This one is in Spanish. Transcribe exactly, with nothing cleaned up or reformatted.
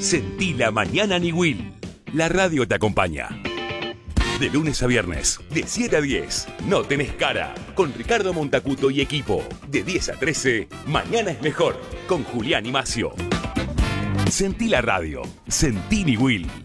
Sentí la mañana Niwil. La radio te acompaña. De lunes a viernes, de siete a diez, No tenés cara, con Ricardo Montacuto y equipo. De diez a trece, Mañana es mejor, con Julián y Macio. Sentí la radio. Sentí Niwil.